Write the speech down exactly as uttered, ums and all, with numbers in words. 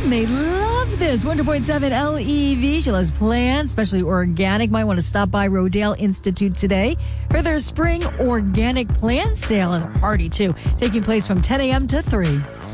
may love this. one hundred point seven L E V. She loves plants, especially organic. Might want to stop by Rodale Institute today for their spring organic plant sale. And they're hearty, too. Taking place from ten a.m. to three.